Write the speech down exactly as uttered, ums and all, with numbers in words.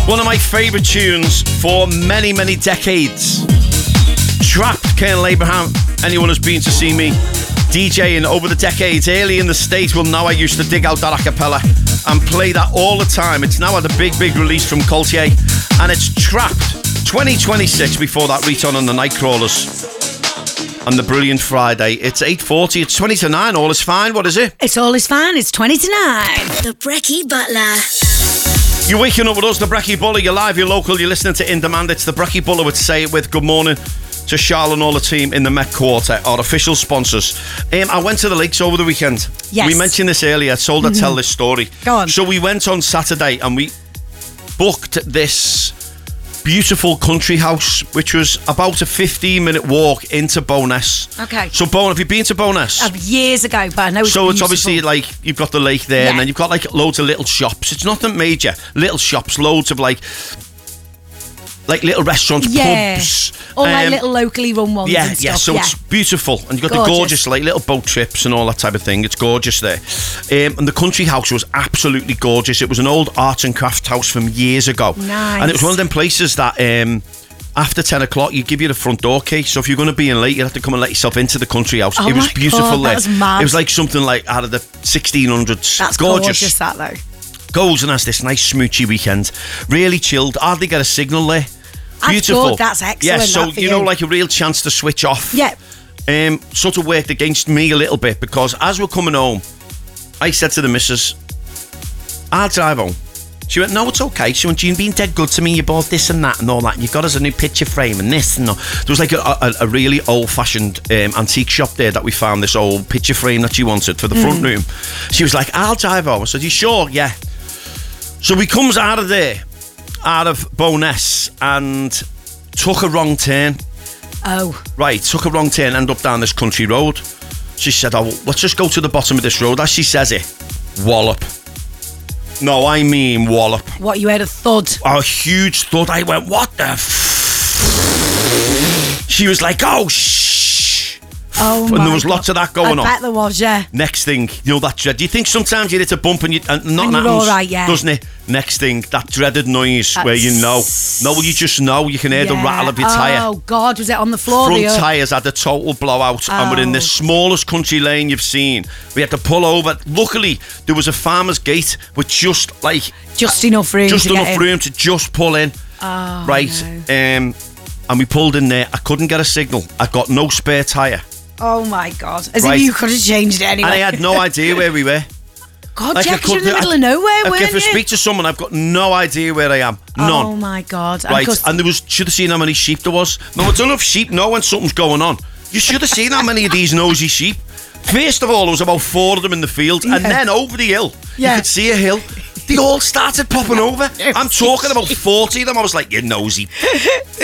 One of my favourite tunes for many, many decades. Trapped, Colonel Abraham. Anyone who's been to see me DJing over the decades, early in the States, will know I used to dig out that a cappella and play that all the time. It's now had a big, big release from Coltier, and it's Trapped twenty twenty-six before that return on the Nightcrawlers. On the Brilliant Friday. It's eight forty, it's twenty to nine, all is fine. What is it? It's all is fine, it's twenty to nine. The Brekkie Butler. You're waking up with us, the Brekkie Butler. You're live, you're local, you're listening to In Demand. It's the Brekkie Butler with Say It With. Good morning to Charlotte and all the team in the Met Quarter, our official sponsors. Um, I went to the Lakes over the weekend. Yes. We mentioned this earlier. I told her to tell this story. Go on. So we went on Saturday and we booked this beautiful country house, which was about a fifteen minute walk into Bowness. Okay. So, Bown, have you been to Bowness? Uh, years ago, but I know it's So it's beautiful. obviously like you've got the lake there, Yeah. and then you've got like loads of little shops. It's nothing major. Little shops, loads of like like little restaurants, Yeah. pubs. All like um, little locally run ones Yeah, and stuff. yeah. So yeah. it's beautiful, and you've got Gorgeous. the gorgeous like little boat trips and all that type of thing. It's gorgeous there, um, and the country house was absolutely gorgeous. It was an old arts and crafts house from years ago, Nice. and it was one of them places that. Um, After ten o'clock, you give you the front door key. So if you're going to be in late, you have to come and let yourself into the country house. Oh it was my beautiful God, there. that was mad. It was like something like out of the sixteen hundreds. That's gorgeous. gorgeous, that though. Goes and has this nice smoochy weekend. Really chilled. Hardly get a signal there. That's Beautiful. good, that's excellent, Yeah, so that for you know, you. like a real chance to switch off. Yeah. Um, sort of worked against me a little bit because as we're coming home, I said to the missus, "I'll drive home." She went, "No, it's okay." She went, "You've been dead good to me. You bought this and that and all that. And you got us a new picture frame and this and all." There was like a, a, a really old-fashioned um, antique shop there that we found this old picture frame that she wanted for the front room. She was like, "I'll drive home." I said, "You sure?" "Yeah." So we comes out of there, out of Bowness, and took a wrong turn. Oh. Right, took a wrong turn, ended up down this country road. She said, "Oh, let's just go to the bottom of this road." As she says it, wallop. No, I mean wallop. What, you heard a thud? A huge thud. I went, "What the f-?" She was like, "Oh, shh." Oh, And my there was God. lots of that going I on. bet there was, yeah. Next thing, you know that dread. Do you think sometimes you hit a bump and, you, and nothing you're happens? all right, yeah. Doesn't it? Next thing, that dreaded noise That's- where you know. No, you just know. You can hear the Yeah. rattle of your tyre. Oh, God, was it on the floor? Front the- tyres had a total blowout, and we're in the Oh. smallest country lane you've seen. We had to pull over. Luckily, there was a farmer's gate with just like Just enough room just to enough get in. room to just pull in. Oh, right, no. um, and we pulled in there. I couldn't get a signal. I got no spare tyre, Oh, my God. As Right. if you could have changed it anyway. and I had no idea where we were. God, Like, yeah, I 'cause you're in the couldn't- middle I- of nowhere, Like, weren't if I you? speak to someone, I've got no idea where I am. None. Oh, my God. And Right, 'cause- and there was, should have seen how many sheep there was. No, I don't know if sheep know when something's going on. You should have seen how many of these nosy sheep. First of all, there was about four of them in the field, and Yeah. then over the hill, Yeah. you could see a hill. They all started popping over. I'm talking about forty of them. I was like, "You nosy."